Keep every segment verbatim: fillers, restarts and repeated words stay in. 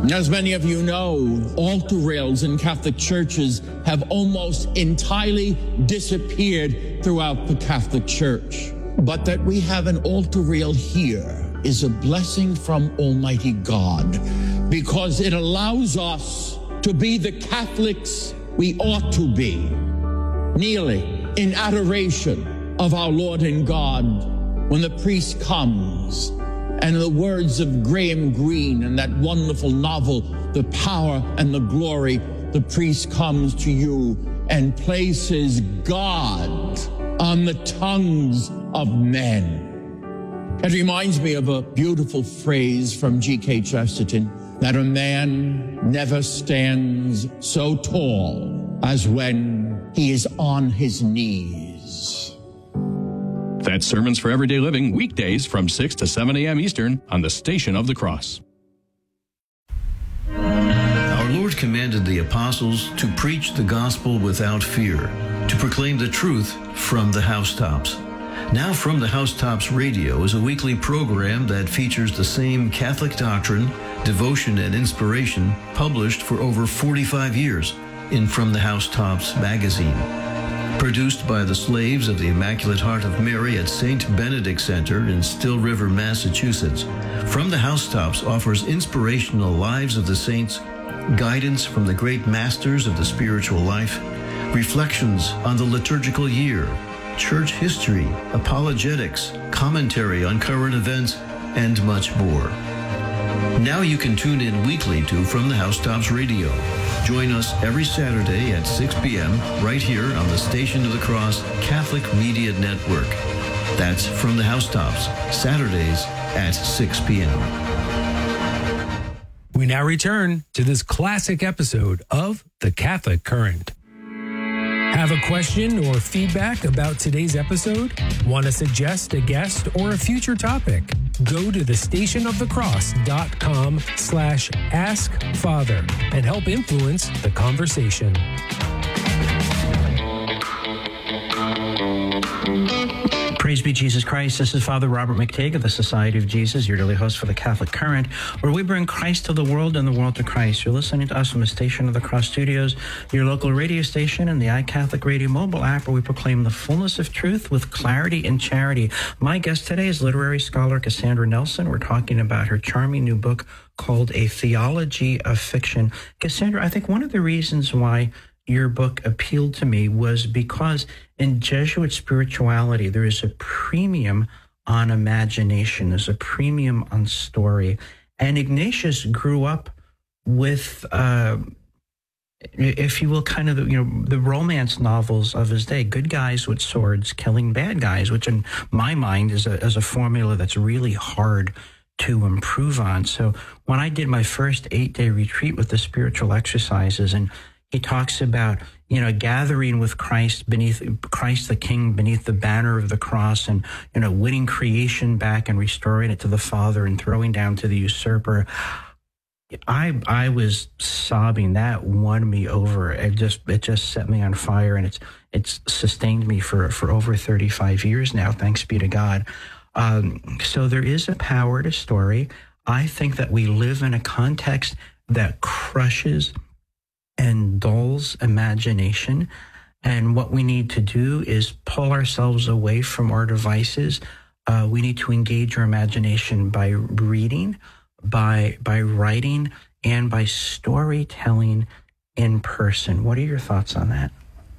As many of you know, altar rails in Catholic churches have almost entirely disappeared throughout the Catholic Church. But that we have an altar rail here is a blessing from Almighty God, because it allows us to be the Catholics we ought to be, kneeling in adoration of our Lord and God when the priest comes. And in the words of Graham Greene in that wonderful novel, The Power and the Glory, the priest comes to you and places God on the tongues of men. It reminds me of a beautiful phrase from G K Chesterton, that a man never stands so tall as when he is on his knees. That's Sermons for Everyday Living, weekdays from six to seven a.m. Eastern on the Station of the Cross. Our Lord commanded the apostles to preach the gospel without fear, to proclaim the truth from the housetops. Now From the Housetops Radio is a weekly program that features the same Catholic doctrine, devotion, and inspiration published for over forty-five years in From the Housetops magazine. Produced by the slaves of the Immaculate Heart of Mary at Saint Benedict Center in Still River, Massachusetts, From the Housetops offers inspirational lives of the saints, guidance from the great masters of the spiritual life, reflections on the liturgical year, church history, apologetics, commentary on current events, and much more. Now you can tune in weekly to From the Housetops Radio. Join us every Saturday at six p.m. right here on the Station of the Cross Catholic Media Network. That's From the Housetops, Saturdays at six p.m. We now return to this classic episode of The Catholic Current. Have a question or feedback about today's episode? Want to suggest a guest or a future topic? Go to the stationofthecross.com slash ask father and help influence the conversation. Praise be Jesus Christ. This is Father Robert McTague of the Society of Jesus, your daily host for the Catholic Current, where we bring Christ to the world and the world to Christ. You're listening to us from the Station of the Cross Studios, your local radio station, and the iCatholic Radio mobile app, where we proclaim the fullness of truth with clarity and charity. My guest today is literary scholar Cassandra Nelson. We're talking about her charming new book called A Theology of Fiction. Cassandra, I think one of the reasons why your book appealed to me was because in Jesuit spirituality, there is a premium on imagination. There's a premium on story. And Ignatius grew up with, uh, if you will, kind of the, you know, the romance novels of his day, good guys with swords killing bad guys, which in my mind is a, is a formula that's really hard to improve on. So when I did my first eight-day retreat with the spiritual exercises, and he talks about, you know, gathering with Christ beneath Christ the King beneath the banner of the cross, and, you know, winning creation back and restoring it to the Father and throwing down to the usurper. I I was sobbing. That won me over. It just it just set me on fire, and it's it's sustained me for for over thirty-five years now. Thanks be to God. Um, so there is a power to story. I think that we live in a context that crushes and dulls imagination. And what we need to do is pull ourselves away from our devices. Uh, we need to engage our imagination by reading, by by writing, and by storytelling in person. What are your thoughts on that?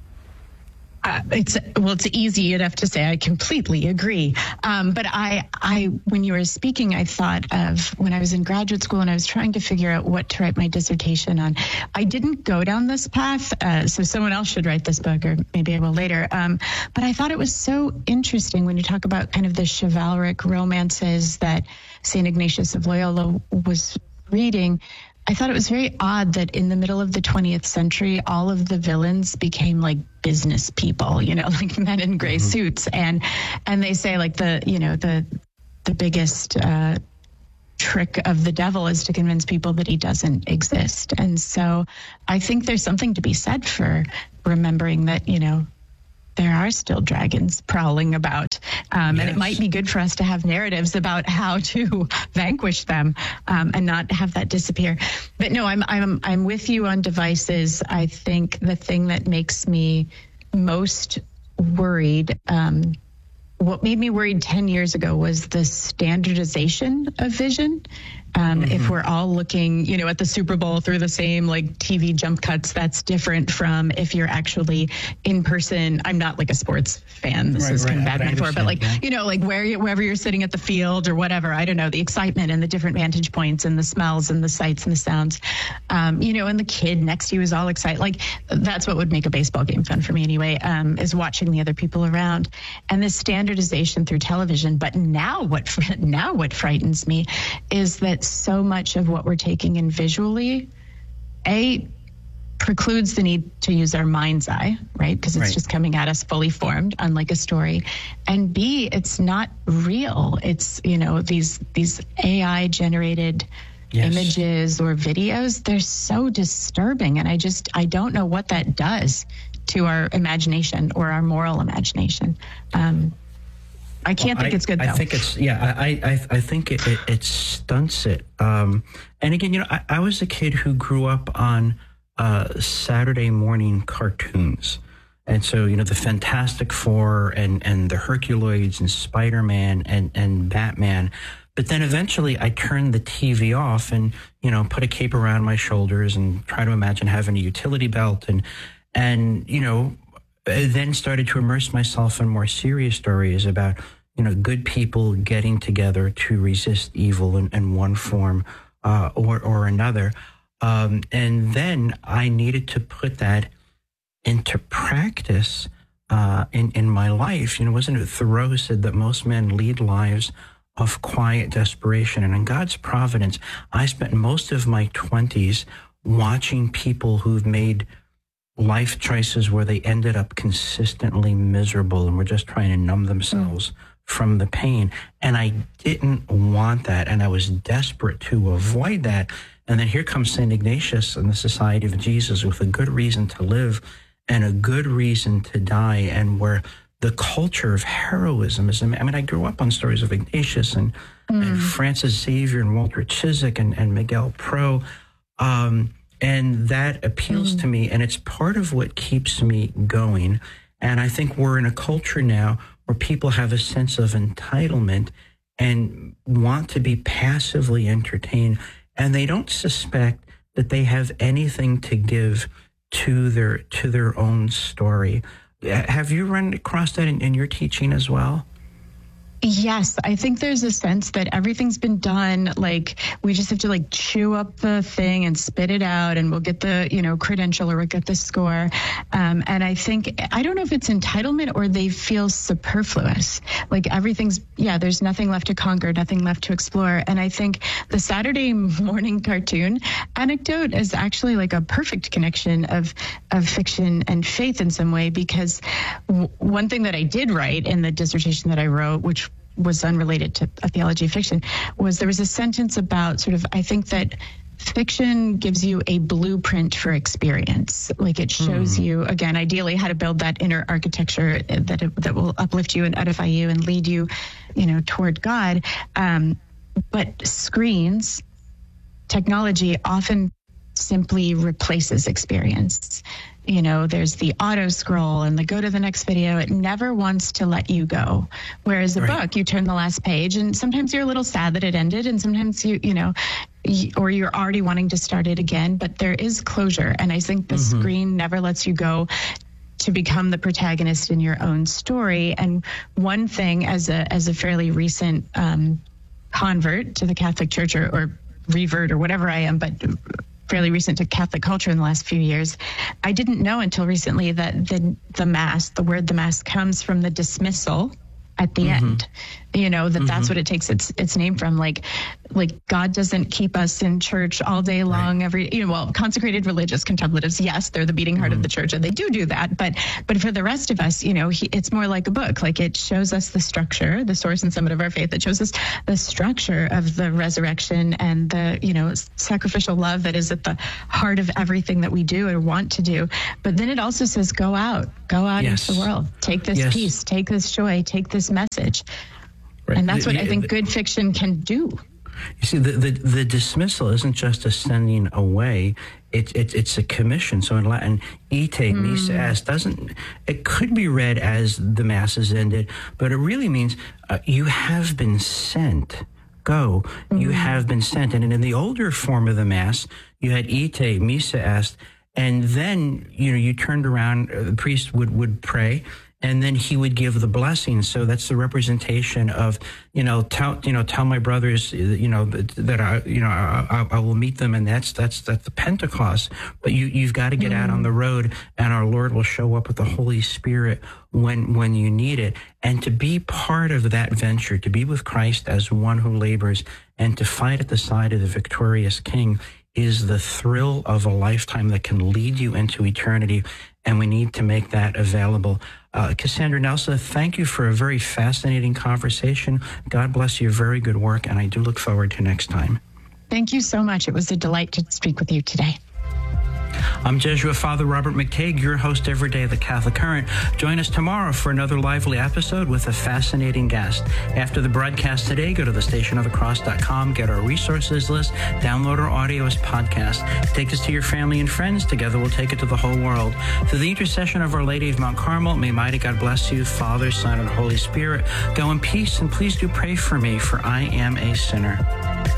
Uh, it's well, it's easy enough to say I completely agree. Um, but I, I, when you were speaking, I thought of when I was in graduate school and I was trying to figure out what to write my dissertation on. I didn't go down this path, uh, so someone else should write this book, or maybe I will later. Um, but I thought it was so interesting when you talk about kind of the chivalric romances that Saint Ignatius of Loyola was reading. I thought it was very odd that in the middle of the twentieth century, all of the villains became like business people, you know, like men in gray mm-hmm. suits. And and they say like the, you know, the the biggest uh, trick of the devil is to convince people that he doesn't exist. And so I think there's something to be said for remembering that, you know, there are still dragons prowling about. Um, yes. And it might be good for us to have narratives about how to vanquish them um, and not have that disappear. But no, I'm, I'm, I'm with you on devices. I think the thing that makes me most worried, um, what made me worried ten years ago was the standardization of vision. Um, mm-hmm. If we're all looking, you know, at the Super Bowl through the same like T V jump cuts, that's different from if you're actually in person. I'm not like a sports fan. This right, is right. kind of bad metaphor, but like, that. you know, like where you, wherever you're sitting at the field or whatever, I don't know, the excitement and the different vantage points and the smells and the sights and the sounds, um, you know, and the kid next to you is all excited. Like that's what would make a baseball game fun for me anyway, um, is watching the other people around and this standardization through television. But now what, now what frightens me is that so much of what we're taking in visually, A, precludes the need to use our mind's eye, right? Because it's right. just coming at us fully formed, unlike a story. And B, it's not real. It's, you know, these these A I generated yes. images or videos, they're so disturbing. And I just, I don't know what that does to our imagination or our moral imagination. Um, I can't well, think I, it's good, though. I think it's, yeah, I I, I think it, it, it stunts it. Um, and again, you know, I, I was a kid who grew up on uh, Saturday morning cartoons. And so, you know, the Fantastic Four and, and the Herculoids and Spider-Man and, and Batman. But then eventually I turned the T V off and, you know, put a cape around my shoulders and try to imagine having a utility belt and, and you know, then started to immerse myself in more serious stories about, you know, good people getting together to resist evil in, in one form uh, or, or another. Um, and then I needed to put that into practice uh, in, in my life. You know, wasn't it Thoreau said that most men lead lives of quiet desperation? And in God's providence, I spent most of my twenties watching people who've made life choices where they ended up consistently miserable and were just trying to numb themselves mm. from the pain. And I didn't want that. And I was desperate to avoid that. And then here comes Saint Ignatius and the Society of Jesus with a good reason to live and a good reason to die. And where the culture of heroism is, I mean, I grew up on stories of Ignatius and, mm. and Francis Xavier and Walter Chiswick and, and Miguel Pro. Um, And that appeals mm. to me, and it's part of what keeps me going. And I think we're in a culture now where people have a sense of entitlement and want to be passively entertained, and they don't suspect that they have anything to give to their to their own story. Have you run across that in, in your teaching as well? Yes, I think there's a sense that everything's been done. Like we just have to like chew up the thing and spit it out and we'll get the, you know, credential or we'll get the score. Um, and I think, I don't know if it's entitlement or they feel superfluous. Like everything's, yeah, there's nothing left to conquer, nothing left to explore. And I think the Saturday morning cartoon anecdote is actually like a perfect connection of, of fiction and faith in some way, because w- one thing that I did write in the dissertation that I wrote, which was unrelated to a theology of fiction, was there was a sentence about sort of, I think that fiction gives you a blueprint for experience. Like it shows mm. you, again, ideally how to build that inner architecture that that will uplift you and edify you and lead you, you know, toward God. Um, but screens, technology often simply replaces experience. You know, there's the auto scroll and the go to the next video. It never wants to let you go. Whereas a right. book, you turn the last page and sometimes you're a little sad that it ended and sometimes you, you know, y- or you're already wanting to start it again, but there is closure. And I think the mm-hmm. screen never lets you go to become the protagonist in your own story. And one thing as a, as a fairly recent um, convert to the Catholic Church or, or revert or whatever I am, but fairly recent to Catholic culture in the last few years, I didn't know until recently that the the Mass, the word the Mass, comes from the dismissal at the mm-hmm. end. you know, that mm-hmm. that's what it takes its its name from. Like, like God doesn't keep us in church all day long, right. every, you know, well, consecrated religious contemplatives, yes, they're the beating heart mm-hmm. of the church, and they do do that. But but for the rest of us, you know, he, it's more like a book. Like, it shows us the structure, the source and summit of our faith. It shows us the structure of the resurrection and the, you know, sacrificial love that is at the heart of everything that we do or want to do. But then it also says, go out, go out yes. into the world, take this yes. peace, take this joy, take this message. Right. And that's what the, I think the, good fiction can do. You see, the, the, the dismissal isn't just a sending away. It, it, it's a commission. So in Latin, ite mm. missa est doesn't, it could be read as the Mass is ended, but it really means uh, you have been sent. Go, mm. you have been sent. And in the older form of the Mass, you had ite missa est, and then, you know, you turned around, uh, the priest would, would pray, and then he would give the blessing. So that's the representation of, you know, tell, you know, tell my brothers, you know, that, that I, you know, I, I, I will meet them. And that's, that's, that's the Pentecost. But you, you've got to get mm. out on the road, and our Lord will show up with the Holy Spirit when, when you need it. And to be part of that venture, to be with Christ as one who labors, and to fight at the side of the victorious King, is the thrill of a lifetime that can lead you into eternity. And we need to make that available. Uh, Cassandra Nelson, thank you for a very fascinating conversation. God bless your very good work, and I do look forward to next time. Thank you so much. It was a delight to speak with you today. I'm Jesuit Father Robert McTague, your host every day of the Catholic Current. Join us tomorrow for another lively episode with a fascinating guest. After the broadcast today, go to the station of the cross dot com, get our resources list, download our audio as podcast. Take this to your family and friends. Together we'll take it to the whole world. Through the intercession of Our Lady of Mount Carmel, may mighty God bless you, Father, Son, and Holy Spirit. Go in peace, and please do pray for me, for I am a sinner.